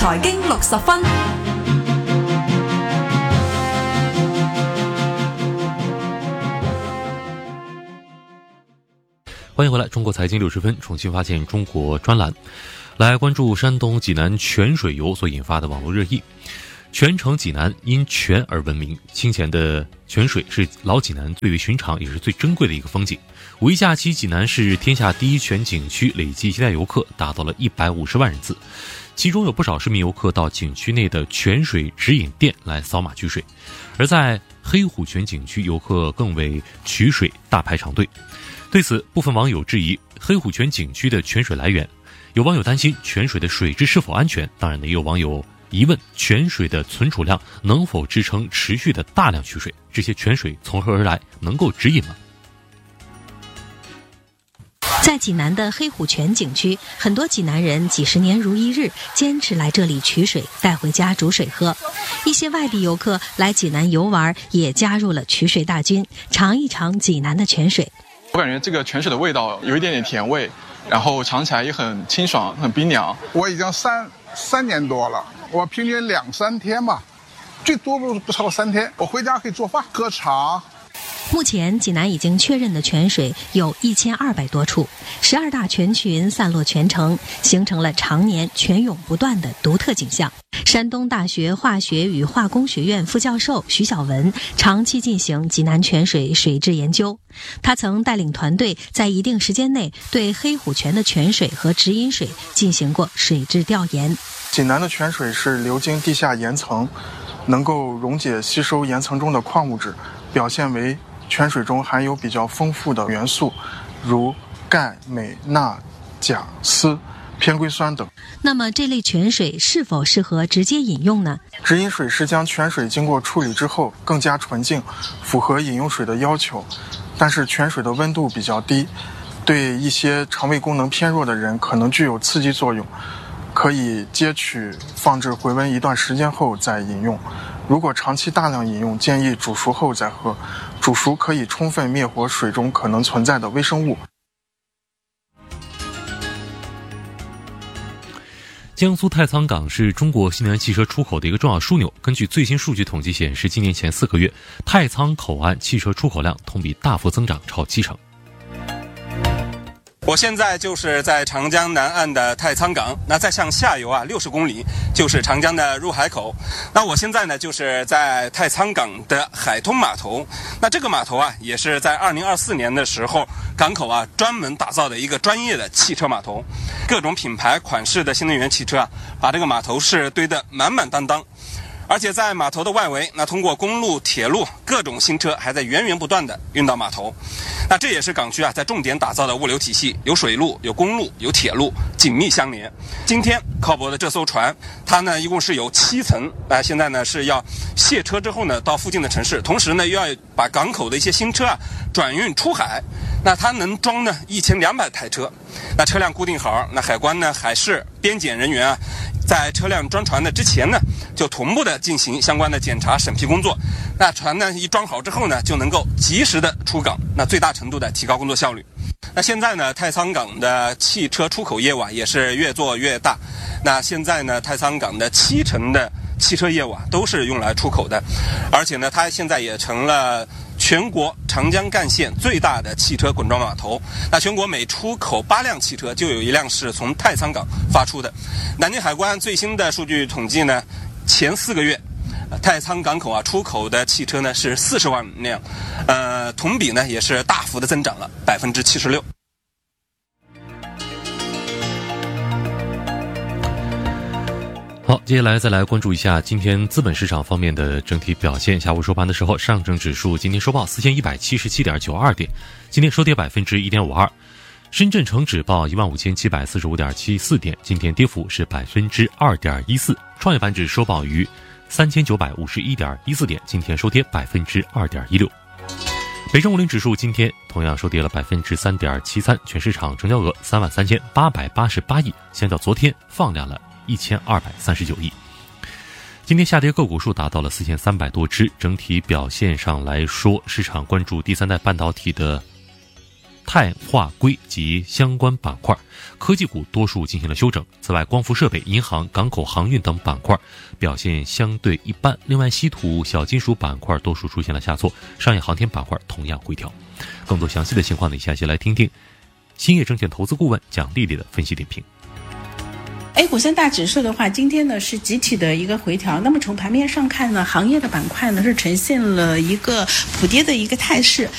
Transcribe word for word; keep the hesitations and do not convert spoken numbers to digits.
財經六十分。 欢迎回来，中国财经六十分，重新发现中国专栏，来关注山东济南泉水游所引发的网络热议。泉城济南因泉而闻名，清咸的泉水是老济南最为寻常也是最珍贵的一个风景。五一假期，济南市天下第一泉景区累计接待游客达到了一百五十万人次，其中有不少市民游客到景区内的泉水直饮店来扫码取水，而在黑虎泉景区，游客更为取水大排长队。对此，部分网友质疑黑虎泉景区的泉水来源，有网友担心泉水的水质是否安全，当然呢，也有网友疑问泉水的存储量能否支撑持续的大量取水，这些泉水从何而来，能够直饮吗？ 在济南的黑虎泉景区，很多济南人几十年如一日坚持来这里取水，带回家煮水喝。一些外地游客来济南游玩，也加入了取水大军，尝一尝济南的泉水。 我感觉这个泉水的味道有一点点甜味，然后尝起来也很清爽，很冰凉。 我已经三三年多了，我平均两三天吧，最多不不超过三天。我回家可以做饭、喝茶。 目前济南已经确认的泉水有一千二百多处，十二大泉群散落全城，形成了常年泉涌不断的独特景象。山东大学化学与化工学院副教授徐晓文长期进行济南泉水水质研究，他曾带领团队在一定时间内对黑虎泉的泉水和直饮水进行过水质调研。 济南的泉水是流经地下岩层，能够溶解吸收岩层中的矿物质，表现为泉水中含有比较丰富的元素，如钙、镁、钠、钾、锶、偏硅酸等。 那么这类泉水是否适合直接饮用呢？ 直饮水是将泉水经过处理之后更加纯净，符合饮用水的要求，但是泉水的温度比较低，对一些肠胃功能偏弱的人可能具有刺激作用，可以接取放置回温一段时间后再饮用。如果长期大量饮用，建议煮熟后再喝，煮熟可以充分灭活水中可能存在的微生物。 江苏太仓港是中国新能源汽车出口的一个重要枢纽。根据最新数据统计显示，今年前四个月，太仓口岸汽车出口量同比大幅增长，超七成。 我现在就是在长江南岸的太仓港，那再向下游啊六十公里就是长江的入海口。那我现在呢就是在太仓港的海通码头。那这个码头啊也是在二零二四年的时候港口啊专门打造的一个专业的汽车码头，各种品牌款式的新能源汽车啊把这个码头是堆得满满当当。而且在码头的外围，那通过公路、铁路，各种新车还在源源不断的运到码头。那这也是港区啊在重点打造的物流体系，有水路、有公路、有铁路，紧密相连。今天靠泊的这艘船，它呢一共是有七层，那、呃、现在呢是要卸车之后呢到附近的城市，同时呢又要把港口的一些新车啊转运出海。那它能装呢一千两百台车，那车辆固定好，那海关呢、海事、边检人员啊，在车辆装船的之前呢，就同步的进行相关的检查审批工作。那船呢一装好之后呢，就能够及时的出港，那最大程度的提高工作效率。那现在呢，太仓港的汽车出口业务啊也是越做越大。那现在呢，太仓港的七成的汽车业务啊都是用来出口的，而且呢，它现在也成了全国长江干线最大的汽车滚装码头。那全国每出口八辆汽车，就有一辆是从太仓港发出的。南京海关最新的数据统计呢，前四个月，太仓港口啊出口的汽车呢是四十万辆，呃，同比呢也是大幅的增长了百分之七十六。 好，接下来再来关注一下今天资本市场方面的整体表现。下午收盘的时候，上证指数今天收报四千一百七十七点九二点，今天收跌百分之一点五二。深圳成指报一万五千七百四十五点七四点，今天跌幅是百分之二点一四。创业板指收报于三千九百五十一点一四点，今天收跌百分之二点一六。北证五零指数今天同样收跌了百分之三点七三，全市场成交额三万三千八百八十八亿，相较昨天放量了一千二百三十九亿。今天下跌个股数达到了四千三百多只，整体表现上来说，市场关注第三代半导体的钛化硅及相关板块，科技股多数进行了修整。此外，光伏设备、银行、港口航运等板块表现相对一般。另外，稀土、小金属板块多数出现了下挫，商业航天板块同样回调。更多详细的情况呢，下期来听听兴业证券投资顾问蒋丽丽的分析点评。 A 股三大指数的话，今天呢是集体的一个回调。那么从盘面上看呢，行业的板块呢是呈现了一个普跌的一个态势。